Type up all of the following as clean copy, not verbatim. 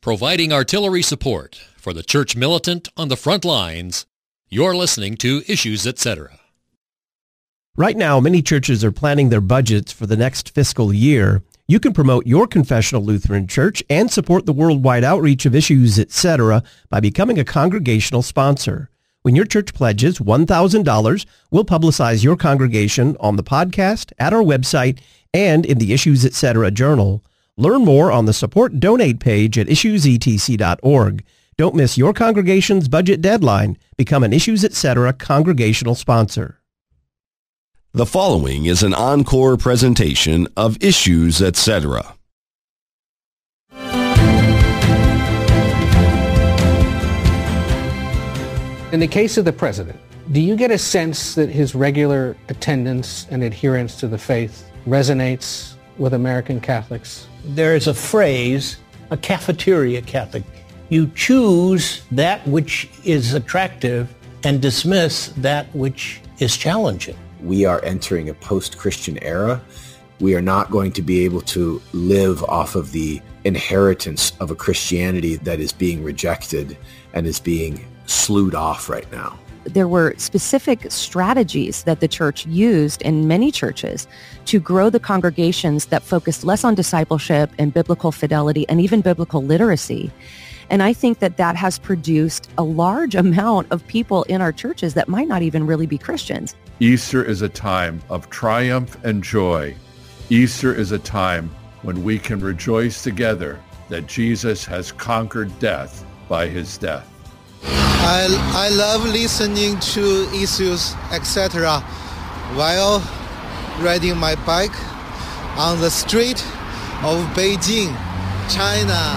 Providing artillery support for the church militant on the front lines, you're listening to Issues, Etc. Right now, many churches are planning their budgets for the next fiscal year. You can promote your confessional Lutheran church and support the worldwide outreach of Issues, Etc. by becoming a congregational sponsor. When your church pledges $1,000, we'll publicize your congregation on the podcast, at our website, and in the Issues, Etc. journal. Learn more on the Support Donate page at issuesetc.org. Don't miss your congregation's budget deadline. Become an Issues, Etc. congregational sponsor. The following is an encore presentation of Issues, Etc. In the case of the president, do you get a sense that his regular attendance and adherence to the faith resonates with American Catholics? There is a phrase, a cafeteria Catholic. You choose that which is attractive and dismiss that which is challenging. We are entering a post-Christian era. We are not going to be able to live off of the inheritance of a Christianity that is being rejected and is being slewed off right now. There were specific strategies that the church used in many churches to grow the congregations that focused less on discipleship and biblical fidelity and even biblical literacy. And I think that that has produced a large amount of people in our churches that might not even really be Christians. Easter is a time of triumph and joy. Easter is a time when we can rejoice together that Jesus has conquered death by his death. I love listening to Issues, Etc. while riding my bike on the street of Beijing, China.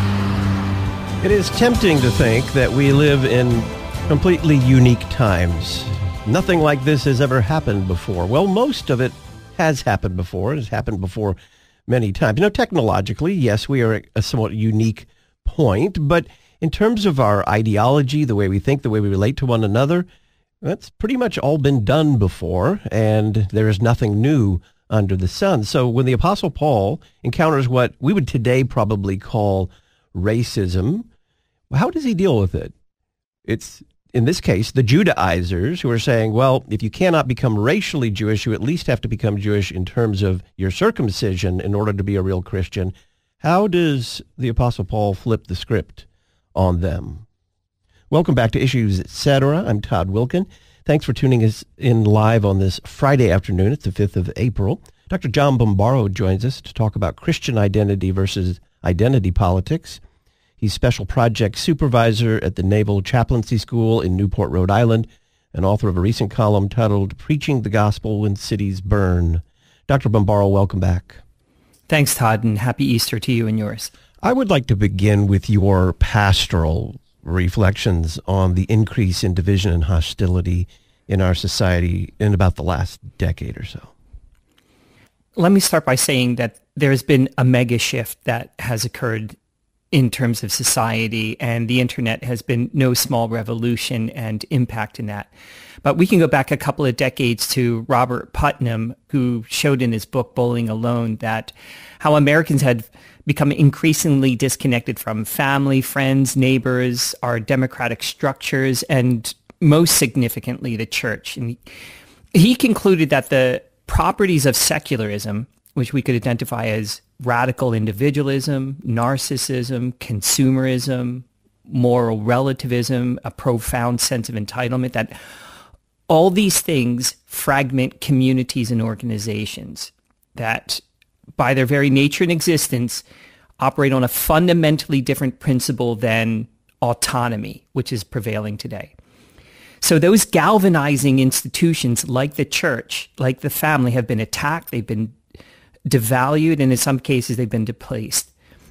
It is tempting to think that we live in completely unique times. Nothing like this has ever happened before. Well, most of it has happened before. It has happened before many times. You know, technologically, yes, we are at a somewhat unique point, but in terms of our ideology, the way we think, the way we relate to one another, that's pretty much all been done before, and there is nothing new under the sun. So when the Apostle Paul encounters what we would today probably call racism, how does he deal with it? It's, in this case, the Judaizers who are saying, well, if you cannot become racially Jewish, you at least have to become Jewish in terms of your circumcision in order to be a real Christian. How does the Apostle Paul flip the script on them? Welcome back to Issues, Etc. I'm Todd Wilkin. Thanks for tuning us in live on this Friday afternoon. It's the 5th of April. Dr. John Bombaro joins us to talk about Christian identity versus identity politics. He's Special Projects Supervisor at the Naval Chaplaincy School in Newport, Rhode Island, and author of a recent column titled Preaching the Gospel When Cities Burn. Dr. Bombaro, welcome back. Thanks, Todd, and happy Easter to you and yours. I would like to begin with your pastoral reflections on the increase in division and hostility in our society in about the last decade or so. Let me start by saying that there's been a mega shift that has occurred in terms of society, and the internet has been no small revolution and impact in that. But we can go back a couple of decades to Robert Putnam, who showed in his book, Bowling Alone, that how Americans had become increasingly disconnected from family, friends, neighbors, our democratic structures, and most significantly, the church. And he concluded that the properties of secularism, which we could identify as radical individualism, narcissism, consumerism, moral relativism, a profound sense of entitlement, that all these things fragment communities and organizations that, by their very nature and existence, operate on a fundamentally different principle than autonomy, which is prevailing today. So those galvanizing institutions like the church, like the family, have been attacked, they've been devalued, and in some cases they've been displaced.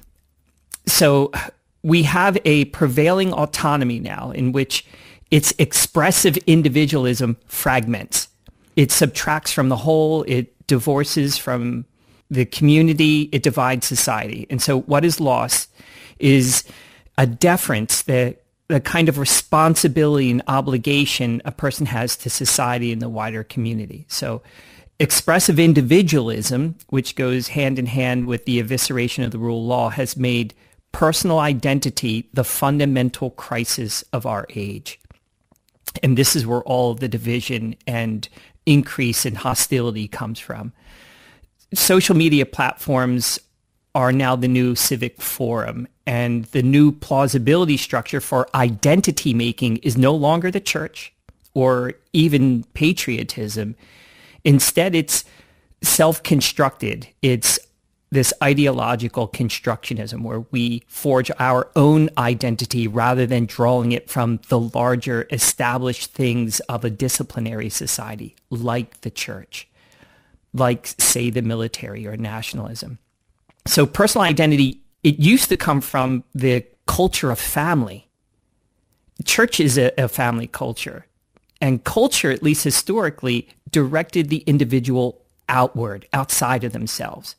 So we have a prevailing autonomy now in which its expressive individualism fragments. It subtracts from the whole, it divorces from the community, it divides society. And so what is lost is a deference, the kind of responsibility and obligation a person has to society and the wider community. So expressive individualism, which goes hand in hand with the evisceration of the rule of law, has made personal identity the fundamental crisis of our age. And this is where all of the division and increase in hostility comes from. Social media platforms are now the new civic forum, and the new plausibility structure for identity making is no longer the church or even patriotism. Instead, it's self-constructed. It's this ideological constructionism where we forge our own identity rather than drawing it from the larger established things of a disciplinary society, like the church, like, say, the military or nationalism. So personal identity, it used to come from the culture of family. The church is a family culture. And culture, at least historically, directed the individual outward, outside of themselves.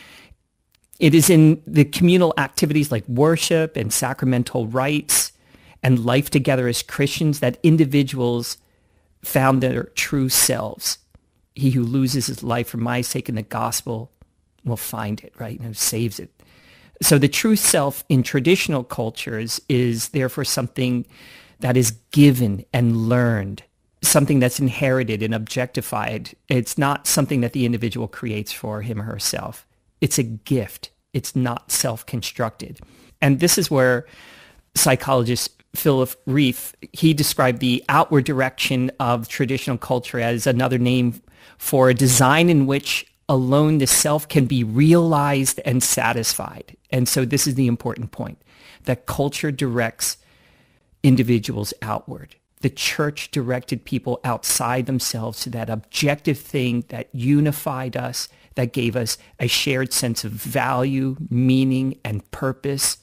It is in the communal activities like worship and sacramental rites and life together as Christians that individuals found their true selves. He who loses his life for my sake in the gospel will find it, right? And saves it. So the true self in traditional cultures is therefore something that is given and learned, something that's inherited and objectified. It's not something that the individual creates for him or herself. It's a gift. It's not self-constructed. And this is where psychologist Philip Rieff, he described the outward direction of traditional culture as another name for a design in which alone the self can be realized and satisfied. And so this is the important point, that culture directs individuals outward. The church directed people outside themselves to that objective thing that unified us, that gave us a shared sense of value, meaning, and purpose.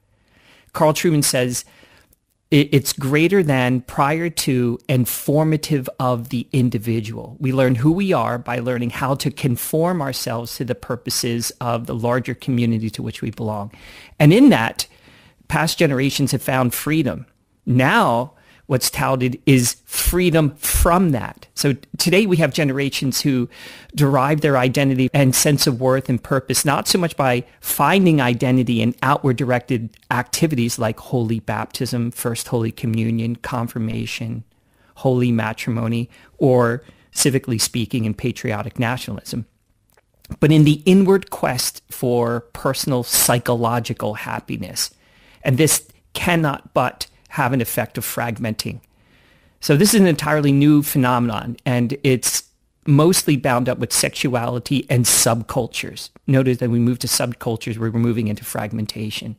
Carl Trueman says, it's greater than, prior to, and formative of the individual. We learn who we are by learning how to conform ourselves to the purposes of the larger community to which we belong. And in that, past generations have found freedom. Now, what's touted is freedom from that. So today we have generations who derive their identity and sense of worth and purpose not so much by finding identity in outward directed activities like holy baptism, first Holy Communion, confirmation, holy matrimony, or civically speaking in patriotic nationalism, but in the inward quest for personal psychological happiness. And this cannot but have an effect of fragmenting. So this is an entirely new phenomenon, and it's mostly bound up with sexuality and subcultures. Notice that we move to subcultures where we're moving into fragmentation.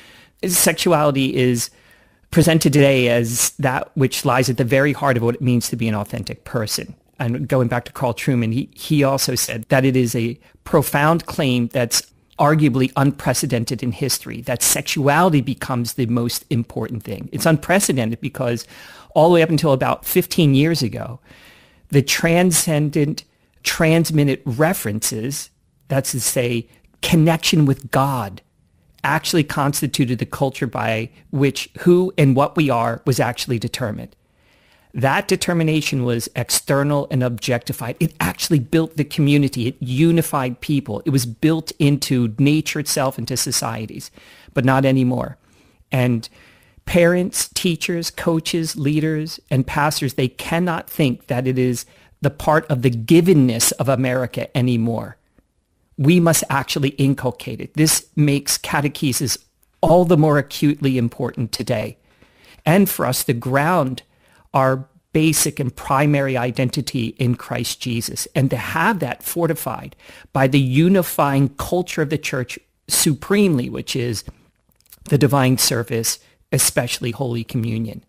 Sexuality is presented today as that which lies at the very heart of what it means to be an authentic person. And going back to Carl Trueman, he also said that it is a profound claim that's arguably unprecedented in history, that sexuality becomes the most important thing. It's unprecedented because all the way up until about 15 years ago, the transcendent, transmitted references, that's to say, connection with God, actually constituted the culture by which who and what we are was actually determined. That determination was external and objectified. It actually built the community. It unified people. It was built into nature itself, into societies, but not anymore. And parents, teachers, coaches, leaders, and pastors, they cannot think that it is the part of the givenness of America anymore. We must actually inculcate it. This makes catechesis all the more acutely important today. And for us, the ground our basic and primary identity in Christ Jesus, and to have that fortified by the unifying culture of the church supremely, which is the divine service, especially Holy Communion.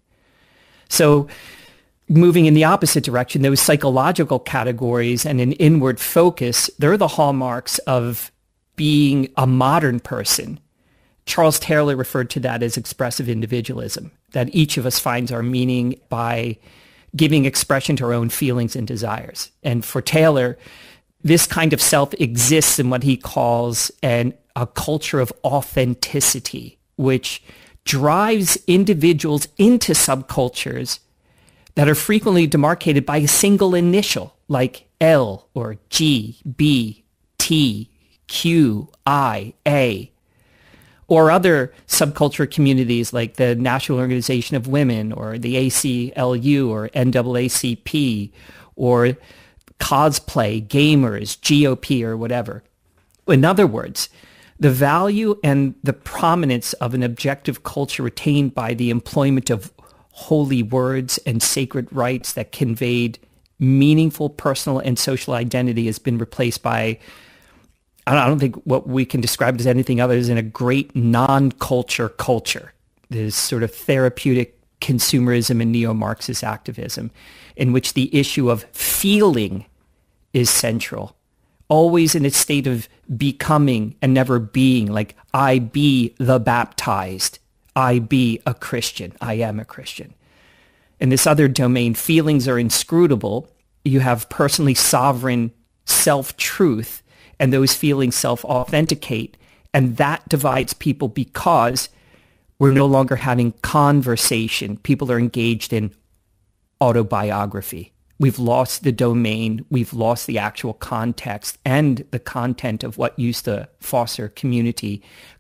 So moving in the opposite direction, those psychological categories and an inward focus, they're the hallmarks of being a modern person. Charles Taylor referred to that as expressive individualism, that each of us finds our meaning by giving expression to our own feelings and desires. And for Taylor, this kind of self exists in what he calls a culture of authenticity, which drives individuals into subcultures that are frequently demarcated by a single initial, like L or G, B, T, Q, I, A, or other subculture communities like the National Organization of Women or the ACLU or NAACP or cosplay, gamers, GOP or whatever. In other words, the value and the prominence of an objective culture retained by the employment of holy words and sacred rites that conveyed meaningful personal and social identity has been replaced by, I don't think what we can describe as anything other than a great non-culture culture. This sort of therapeutic consumerism and neo-Marxist activism in which the issue of feeling is central, always in a state of becoming and never being, like I be the baptized, I be a Christian, I am a Christian. In this other domain, feelings are inscrutable. You have personally sovereign self-truth, and those feelings self-authenticate, and that divides people because we're no longer having conversation. People are engaged in autobiography. We've lost the domain. We've lost the actual context and the content of what used to foster community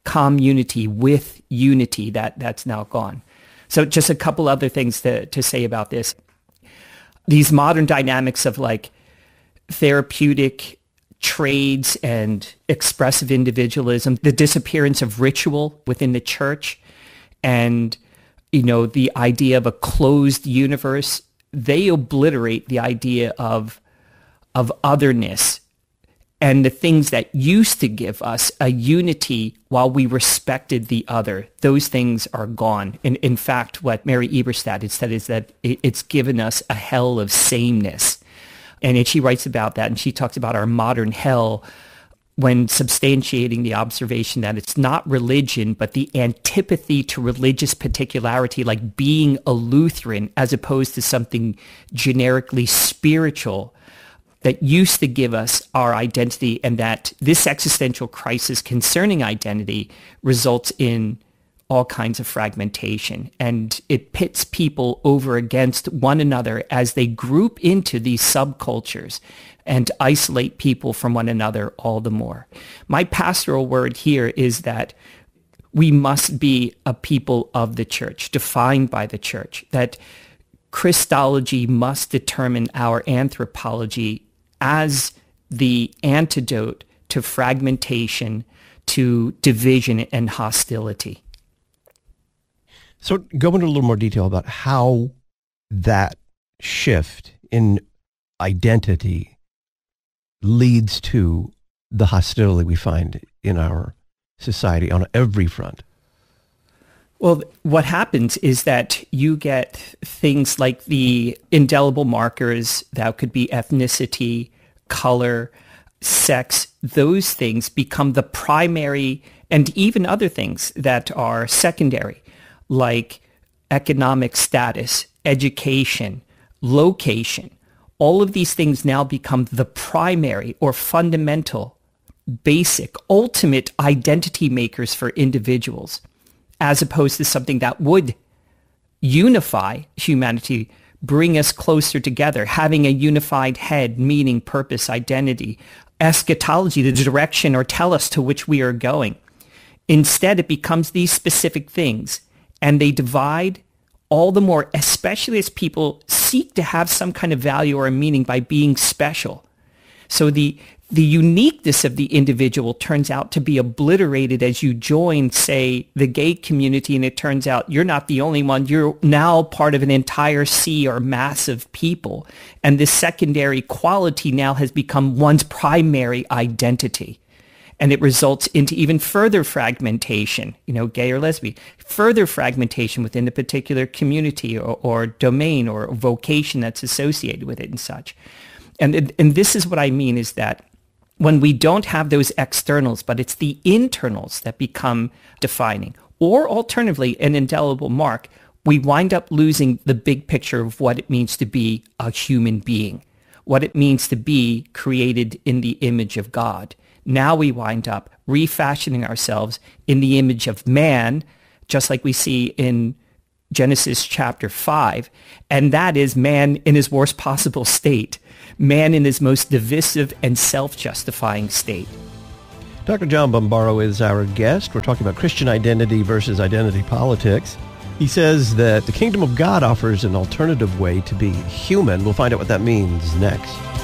with unity. That's now gone. So just a couple other things to say about this. These modern dynamics of like therapeutic trades and expressive individualism, the disappearance of ritual within the church, and, the idea of a closed universe, they obliterate the idea of otherness and the things that used to give us a unity while we respected the other. Those things are gone. In fact, what Mary Eberstadt had said is that it's given us a hell of sameness. And she writes about that, and she talks about our modern hell when substantiating the observation that it's not religion, but the antipathy to religious particularity, like being a Lutheran, as opposed to something generically spiritual that used to give us our identity, and that this existential crisis concerning identity results in all kinds of fragmentation, and it pits people over against one another as they group into these subcultures and isolate people from one another all the more. My pastoral word here is that we must be a people of the church, defined by the church, that Christology must determine our anthropology as the antidote to fragmentation, to division and hostility. So go into a little more detail about how that shift in identity leads to the hostility we find in our society on every front. Well, what happens is that you get things like the indelible markers that could be ethnicity, color, sex. Those things become the primary, and even other things that are secondary, like economic status, education, location. All of these things now become the primary or fundamental, basic, ultimate identity makers for individuals, as opposed to something that would unify humanity, bring us closer together, having a unified head, meaning, purpose, identity, eschatology, the direction or tell us to which we are going. Instead, it becomes these specific things, and they divide all the more, especially as people seek to have some kind of value or a meaning by being special. So the uniqueness of the individual turns out to be obliterated as you join, say, the gay community, and it turns out you're not the only one. You're now part of an entire sea or mass of people. And this secondary quality now has become one's primary identity. And it results into even further fragmentation, gay or lesbian, further fragmentation within the particular community or domain or vocation that's associated with it and such. And this is what I mean, is that when we don't have those externals, but it's the internals that become defining, or alternatively, an indelible mark, we wind up losing the big picture of what it means to be a human being, what it means to be created in the image of God. Now we wind up refashioning ourselves in the image of man, just like we see in Genesis chapter 5, and that is man in his worst possible state, man in his most divisive and self-justifying state. Dr. John Bombaro is our guest. We're talking about Christian identity versus identity politics. He says that the kingdom of God offers an alternative way to be human. We'll find out what that means next.